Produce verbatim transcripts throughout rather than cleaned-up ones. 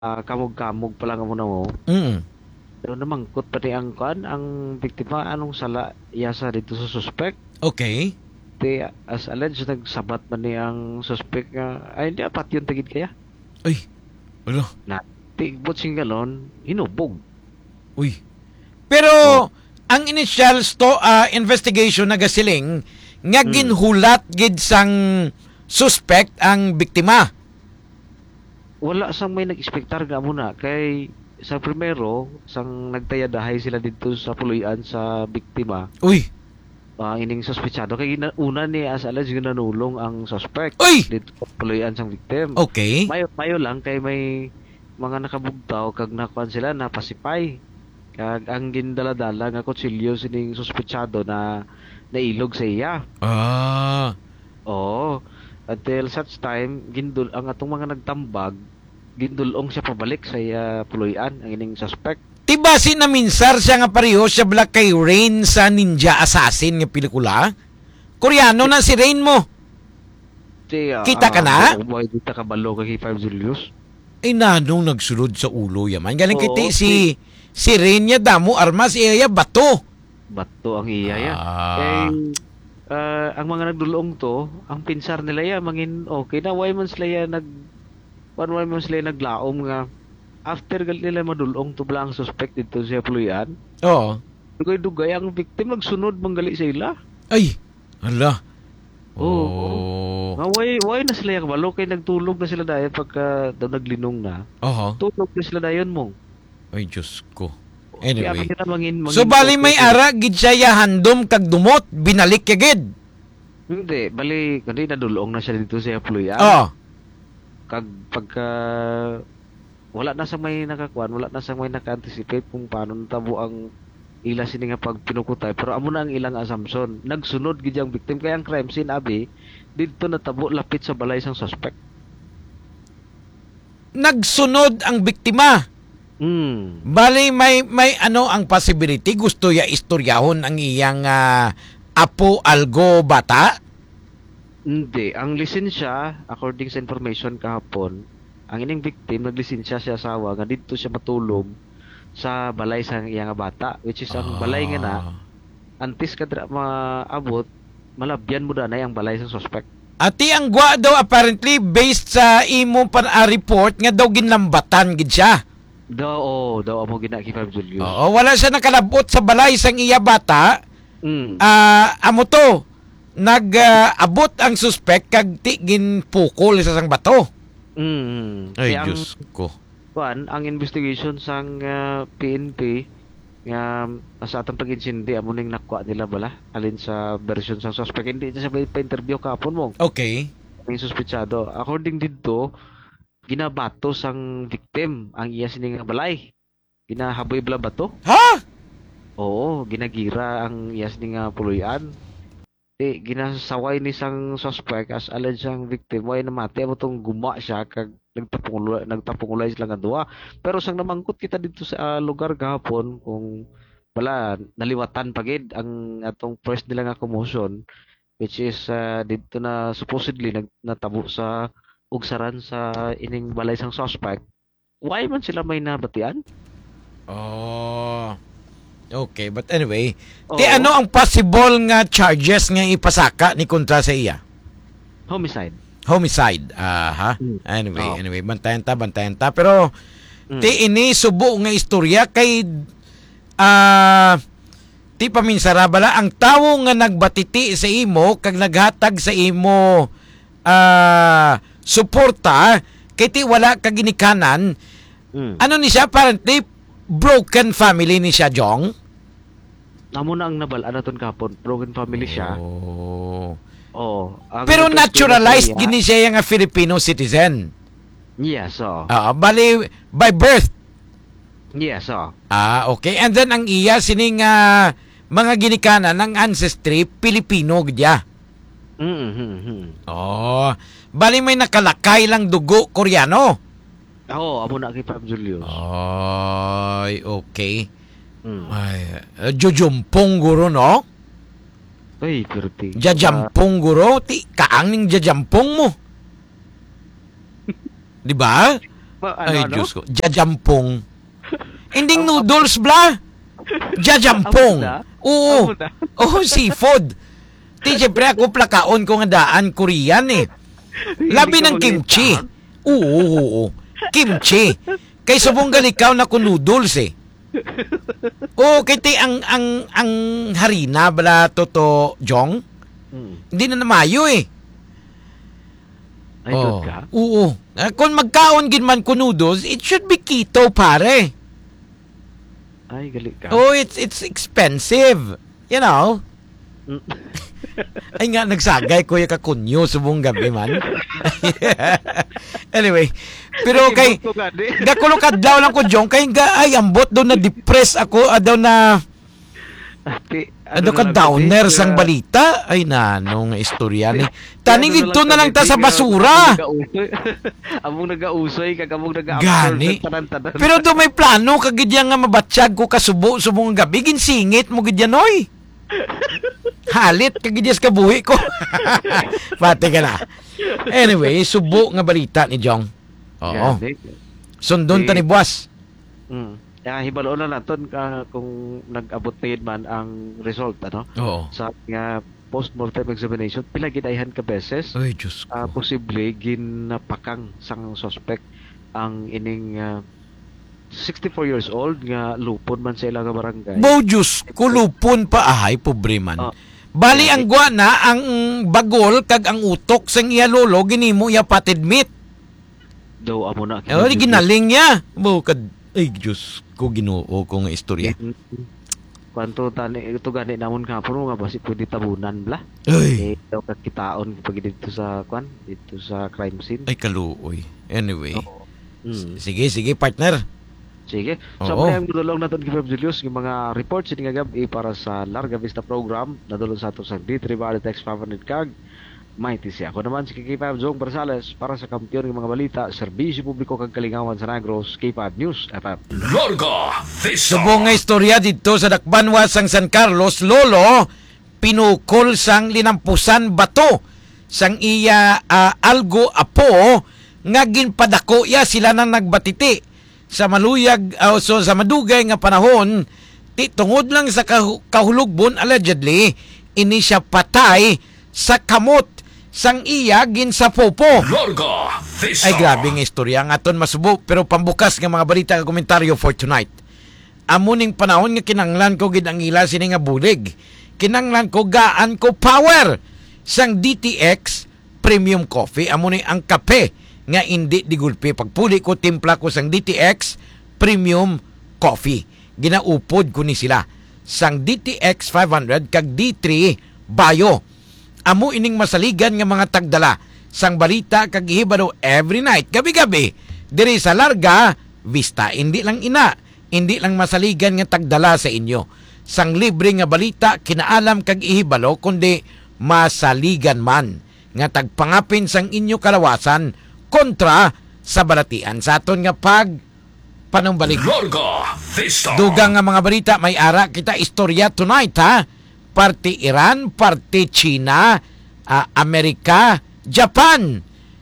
ah, kamog-kamog pa lang mo na mo. Mm. Pero namangkot pati ang kan, ang biktima anong sala yasa dito sa suspect. Okay. Di as alleged nagsabat man ni ang suspect nga ay hindi apat yun tagid kaya. Uy. Ano? Na tigbot sing galon, hinubog. Uy. Pero Oh. ang initial sto ah, investigation nagasiling nga Mm. ginhulat gid sang suspect ang biktima. Wala sang may nag-expectar nga muna kay sa primero sang nagtayadahay sila dito sa puloy-an sa biktima. Uy. Ah, ining suspetsado kay gina- una ni as alleged ginanulong ang suspect Uy. dito sa puloy-an sang victim. Okay. Mayo mayo lang kay may mga nakabugtaw kag nakuan sila napasipay. Kag ang gindala-dala nga kutsilyo sining suspetsado na nailog sa iya. Ah. Oo. Until such time gindul ang atong mga nagtambag gindulong siya pabalik sa iya puloy-an ang ining suspect. Tiba si naminsar siya nga pareho siya black kay Rain sa Ninja Assassin nga pelikula. Koreano na si Rain mo. Di, ah, Kita ka na? Oo, boy, kita ka balo kay Five Julius. Ay nanong nagsulod sa ulo yaman. Galing Oo, kiti si si Rain niya damo armas iya bato. Bato ang iya ya. Ah. Kay ah, ang mga nagdulong to, ang pinsar nila ya mangin okay na why man sila ya nag why man sila naglaom nga after gal nila madulong to blang suspect dito sa puluyan. Oo. Dugay-dugay ang victim nagsunod manggali sa ila. Ay. Hala. Oo. Oh. Nga why why na sila ya kabalo kay nagtulog na sila dayon pagka daw naglinong na. Oho. Tulog na sila dayon mo. Ay Diyos ko. Kaya Anyway. kanila mangin, mangin So bali okay may sila. ara gid siya ya handom kag dumot binalik ya gid. Hindi, bali kundi nadulong na siya dito sa puluyan. Oh. Kag pagka wala na sa may nakakuan, wala na sa may naka-anticipate kung paano natabo ang ila sini nga pag pinukutay. Pero amo na ang ilang assumption. Nagsunod gid ang victim kaya ang crime scene abi dito natabo lapit sa balay sang suspect. Nagsunod ang biktima. Hmm. Bali may may ano ang possibility gusto ya istoryahon ang iyang ah, apo algo bata. Hindi, ang lisensya according sa information kahapon, ang ining victim naglisensya siya asawa nga dito siya matulog sa balay sa iyang nga bata which is ang balay nga na antes ka dira maabot malabyan mo na ang balay sa suspect. Ati ang gwa daw apparently based sa imo pan a report nga daw ginlambatan gid siya. Daw oh, daw amo gina kay Five Julius. Oo, wala siya nakalabot sa balay sang iya bata. Mm. Ah, amo to nag-abot ang suspect kag ti ginpukol sa sang bato. Mm. Ay Kaya ang Diyos ko. kuan, ang investigation sang ah, P N P nga sa atong pag-insindi amo ning nakuha nila bala alin sa version sa suspect hindi siya pa interview kapon mo. Okay. Ang suspetsado according dito ginabato sang victim ang iya sini nga balay. Ginahaboy bala bato. Ha? Oo, ginagira ang iya sini nga puloy-an. Di ginasaway ni sang suspect as alleged sang victim way namati amo tong guma siya kag nagtapungulay nagtapungulay sila nga duha. Pero sang namangkot kita dito sa ah, lugar gahapon kung wala naliwatan pagid ang atong first nila nga commotion which is ah, dito na supposedly nag natabo sa ugsaran sa ining balay sang suspect. Why man sila may nabatian? Oh. Okay, but anyway, ti Oo. ano ang possible nga charges nga ipasaka ni kontra sa iya? Homicide. Homicide. Ah, ha? Mm. Anyway, Oo. anyway, bantayan ta, bantayan ta. Pero, Mm. ti ini subo nga istorya kay, ah, ti paminsara bala, ang tawo nga nagbatiti sa imo, kag naghatag sa imo, ah, suporta, kay ti wala kag ginikanan, Mm. ano ni siya, apparently, broken family ni siya, Jong? Amo na ang nabal-an naton kapon. Broken family siya. Oh. Oo. Ang Pero nagpestura naturalized sa iya- gini siya nga Filipino citizen. Yes, oo. Ah, bali by birth. Yes, oo. Ah, okay. And then ang iya sining ah, mga ginikanan ng ancestry Pilipino gidya. Mm-hmm. Oh, bali may nakalakay lang dugo Koreano. Oo, amo na kay Pap Julius. Ay, okay. Mm. Ay, uh, jojompong guro no? Ay, perti. Jajampong guro, ti kaang ning jajampong mo. Di ba? Ma- ano, Ay, ano? Diyos ko. Jajampong. Hindi noodles, bla. Jajampong. Amo na? Oo. Amo na? Oo, seafood. Di, syempre ako plakaon ko nga daan Korean eh. Labi Hindi ka ng kimchi. mag-liit Oo, oo, oo. Kimchi. Kay subong galikaw na ko noodles eh. Oo, kay ti ang ang ang harina bala toto jong. Hmm. Hindi na namayo eh. Ay, good ka? Oo. Ah, kung magkaon gid man ko noodles, it should be keto pare. Ay, gali ka. Oh, it's it's expensive. You know. Mm. Ay nga, nagsagay ko yung kakunyo subong gabi man. Anyway, pero kay, Ibot ko nga, di. gakulokad daw lang ko, Jong, kay nga, ay, ambot daw na depress ako, ah, daw na, Ati, ano na ka, lang, downer ati, sang ah, balita? Ay, nanong istorya ni. Taning ano dito na lang ta sa kami, basura. Among nag-ausoy, kag among nag-absorb Gani. ng tanan-tanan. Pero do may plano, kagidya nga mabatsyag ko kasubo, subong gabi, ginsingit mo gidya, noy. Halit, kagidyas kabuhi ko. Pati ka na. Anyway, subo nga balita ni Jong. Oo. Gani. Sundon ta ni Buwas. Mm. Kaya hibalo na naton ka kung nag-abot na yun man ang result, ano? Oo. Sa nga post-mortem examination, pila gidayhan ka beses, Ay, Diyos ko. ah, posible ginapakang sang suspect ang ining ah, sixty-four years old nga lupon man sa ilang nga barangay. Bo, Diyos, kulupon pa ahay, pobre man. Oh. Bali ang gwa na, ang bagol, kag ang utok sang iya lolo, ginimo iya patid meat. Daw amo na. Eh, di ginaling niya. Bo, kad, ay, Diyos ko, ginoo ko nga istorya. Kwanto tani ito gani namon kapon nga basi pwede tabunan bla. Ay, Eh daw kakitaon pag dito sa kwan, dito sa crime scene. ay, kaluoy. Anyway. Mm. Sige, sige, partner. Sige. So Oo. may ang dulong naton kay Feb Julius yung mga reports ini nga gabi para sa Larga Vista program nadulong sa ato sa D three Bali Text five hundred kag Mighty siya. Ako naman si K five Zong Barsales para sa kampiyon ng mga balita, serbisyo publiko kag kalingawan sa Negros, K five News F M. Larga Vista. Subong nga istorya dito sa Dakbanwa sang San Carlos, lolo, pinukol sang linampusan bato sang iya ah, algo apo nga ginpadako ya sila nang nagbatiti sa maluyag ah, so sa madugay nga panahon ti tungod lang sa kahu- kahulugbon allegedly ini siya patay sa kamot sang iya gin sa popo. Larga Vista. Ay, grabe nga istorya. Ang aton masubo. Pero pambukas nga mga balita nga komentaryo for tonight. Amuning panahon nga kinanglan ko gid ang ila sini nga bulig. Kinanglan ko gaan ko power sang D T X Premium Coffee. Amuning ang kape nga hindi digulpi. Pagpuli ko, timpla ko sang D T X Premium Coffee. Ginaupod ko ni sila. Sang D T X five hundred kag D three Bio. Amo ining masaligan nga mga tagdala sang balita kag ihibalo every night gabi-gabi diri sa Larga Vista. Hindi lang ina, hindi lang masaligan nga tagdala sa inyo sang libre nga balita kinaalam kag ihibalo kundi masaligan man nga tagpangapin sang inyo kalawasan kontra sa balatian sa aton nga pag panumbalik. Larga Vista. Dugang nga mga balita may ara kita istorya tonight ha. Parte Iran, parte China, ah, Amerika, Japan.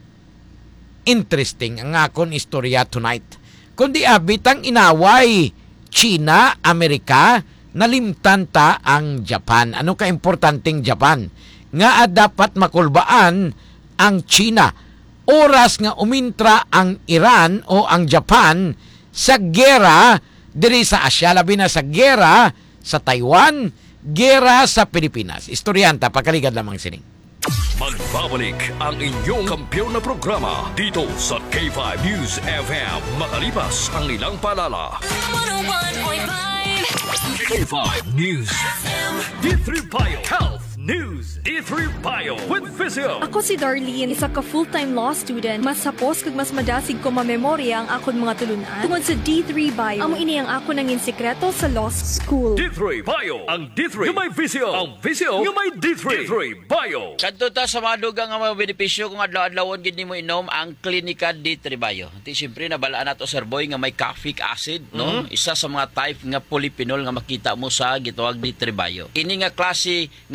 Interesting ang akon istorya tonight. Kundi abit ang inaway China, Amerika, nalimtan ta ang Japan. Ano ka importanteng Japan? Nga ah, dapat makulbaan ang China. Oras nga umintra ang Iran o ang Japan sa gera diri sa Asya, labi na sa gera sa Taiwan, gera sa Pilipinas. Istoryanta, pagkaligad lamang sining. Magbabalik ang inyong kampiyon na programa dito sa K five News F M makalipas ang ilang palala. one oh one point five K five News F M D three Bio Health News D three Bio with Visio. Ako si Darlene, isa ka full-time law student. Mas hapos kag mas madasig ko mamemorya ang akon mga tulunan tungod sa D three Bio. Amo ini ang ako nangin sekreto sa law school. D three Bio. Ang D three yung may Visio. Ang Visio yung may D three. D three Bio. Kadto ta sa mga dugang nga mga benepisyo kung adlaw-adlawon gid nimo inom ang Clinica D three Bio. Ti syempre nabalaan nato Sir Boy nga may caffeic acid, no? Isa sa mga type nga polyphenol nga makita mo sa gitawag D three Bio. Ini nga klase nga micro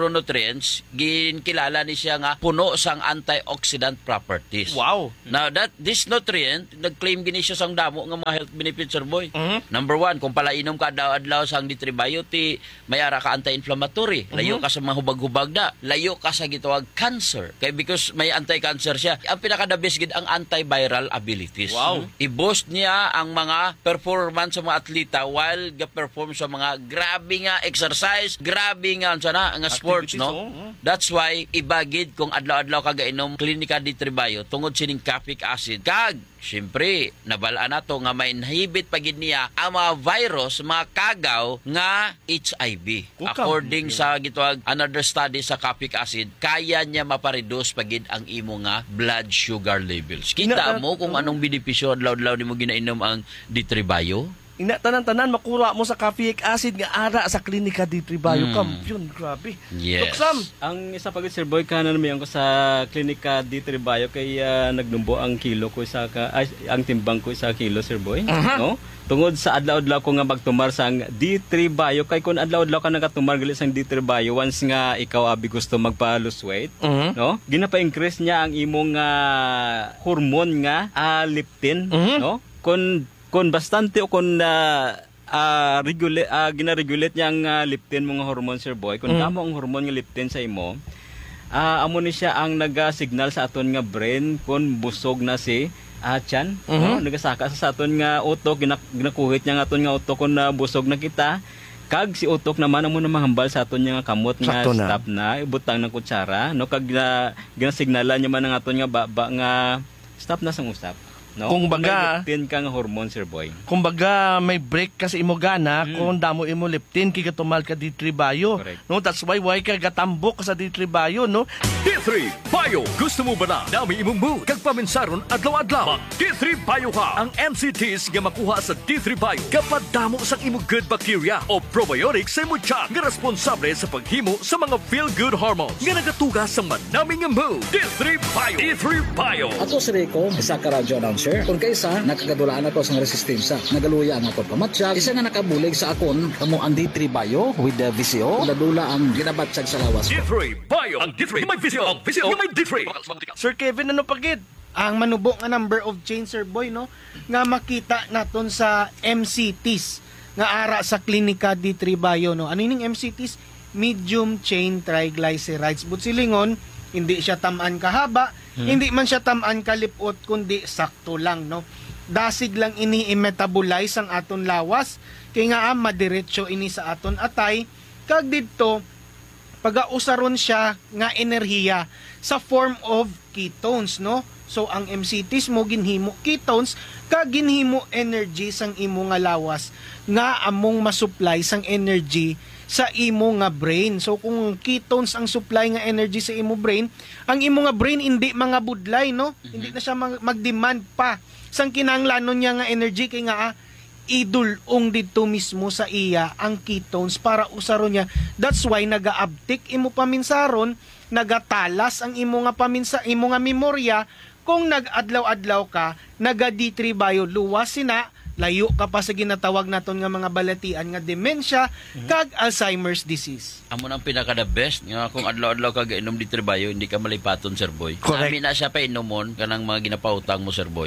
micronutrients, ginkilala ni siya nga puno sang antioxidant properties. Wow. Now, that this nutrient, nag-claim gini siya sang damo nga mga health benefits, sir boy. Mhm. Number one, kung palainom ka adlaw-adlaw sang D three Bio, ti mayara ka anti-inflammatory. Layo ka sa mga hubag-hubag na. Layo ka sa gitawag cancer. Kaya because may anti-cancer siya. Ang pinaka-the best gid ang antiviral abilities. Wow. I-boost niya ang mga performance sa mga atleta while ga-perform sa mga grabe nga exercise, grabe nga sana nga sports, Activities, no? oh. That's why ibagid kung adlaw-adlaw ka gainom Clinica D three Bio tungod sining caffeic acid. Kag syempre nabalaan nato nga may inhibit pagid niya ang mga virus, mga kagaw nga H I V. Kukam. According sa gitawag another study sa caffeic acid, kaya niya mapareduce pagid ang imo nga blood sugar levels. Kita Ina- mo kung anong benepisyo adlaw-adlaw nimo ginainom ang D three Bio? Ina tanan-tanan makura mo sa caffeic acid nga ara sa Clinica D three Bio. Mm. Kampiyon, grabe. Yes. Doc Sam, Ang isa pagod Sir Boy kanan naman ko sa Clinica D three Bio kay ah, nagnumbo ang kilo ko sa ka, ay, ang timbang ko sa kilo Sir Boy, no? Tungod sa adlaw-adlaw ko nga magtumar sang D three Bio kay kun adlaw-adlaw ka nagatumar gali sang D three Bio once nga ikaw abi gusto magpa-lose weight, Mhm. no? Ginapa-increase niya ang imong ah, hormone nga ah, leptin, Mhm. no? Kun kun bastante o kun na uh, regulate uh, gina-regulate niya ang uh, leptin mga hormone Sir Boy. Kung Mm. kamo ang hormone nga leptin sa imo, ah amo ni siya ang naga-signal sa aton nga brain kung busog na si uh, tiyan, no? Nagasaka sa, sa aton nga utok, ginak- ginakuhit niya nga aton nga utok kung na busog na kita. Kag si utok naman amo na mahambal sa aton nga kamot nga Sakto na. stop na ibutang ng kutsara, no? Kag uh, ginasignalan niya man ang aton nga baba nga stop na sang usap. No? Kung baga- may leptin ka nga hormone Sir Boy. kumbaga may break ka sa imo gana kung damo imo leptin kay katumal ka D three Bio. Correct. No, that's why why ka gatambok ka sa D three Bio, no? D three Bio. Gusto mo ba na dami imong mood kag paminsaron adlaw-adlaw? Mag D three Bio ka. Ang N C Ts nga makuha sa D three Bio kapag damo sang imong good bacteria o probiotics sa imong tiyan nga responsable sa paghimo sa mga feel-good hormones nga nagatugas sa manaming nga mood. D three Bio. D three Bio. Ato si Rico, isa ka radyo announcer. Kung kaysa, nakagadulaan ako sa resistensya. Nagaluya ang ako pamatsyag. Isa nga nakabulig sa akon, kamo ang D three Bio with the V C O. Ladula ang ginabatsyag sa lawas. D three Bio. Ang D three may V C O. Ang V C O may D three. Sir Kevin, ano pagid? Ang manubo nga number of chain Sir Boy, no, nga makita naton sa M C Ts nga ara sa Clinica D three Bio, no. Ano ning M C Ts? Medium chain triglycerides. But silingon, hindi siya tamaan kahaba, hindi man siya tamaan kalipot, kundi sakto lang, no. Dasig lang ini i-metabolize ang aton lawas, kay nga ah, madiretso ini sa aton atay, kag didto pagausaron siya nga enerhiya sa form of ketones, no. So ang M C Ts mo ginhimo ketones kag ginhimo energy sang imo nga lawas nga among masupply sang energy sa imo nga brain. So kung ketones ang supply nga energy sa imo brain, ang imo nga brain hindi mga budlay, no. Hindi na siya mag- mag-demand pa sang kinahanglanon niya nga energy kay nga ah, idulong dito mismo sa iya ang ketones para usaron niya. That's why naga-uptick imo paminsaron, nagatalas ang imo nga paminsa, imo nga memorya. Kung nag-adlaw-adlaw ka, naga D three Bio, luwas sina, layo ka pa sa ginatawag naton nga mga balatian nga dementia kag Alzheimer's disease. Amo nang pinaka the best nga kung adlaw-adlaw ka gainom di Bayo, hindi ka malipaton Sir Boy. Correct. Ami na siya pa inomon kanang mga ginapautang mo Sir Boy.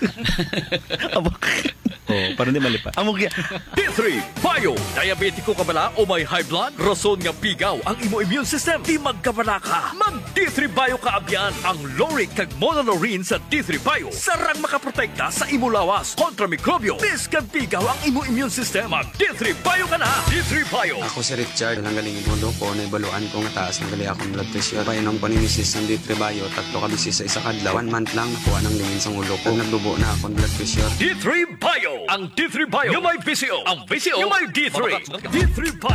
Amo, Oh, para hindi malipa. amo gi- D three Bio. Diabetiko ka bala o may high blood? Rason nga pigaw ang imo immune system. Di magkabala ka. Mag D three Bio ka abyan. Ang Loric kag Monolaurin sa D three Bio. Sarang makaprotekta sa imo lawas kontra mikrobyo. Bis kag pigaw ang imo immune system. Mag D three Bio ka na. D three Bio. Ako si Richard, lang galing imundo ko, naibaluan ko nga taas ng gali akong blood pressure. Painom ko ni Missus ng D three Bio, tatlo ka bisis sa isa kadlaw. One month lang, nakuha ng lingin sa ulo ko. Nagdubo na akong blood pressure. D three Bio. Ang D three Bio. Yung may V C O. Ang V C O. Yung may D three. D three Bio.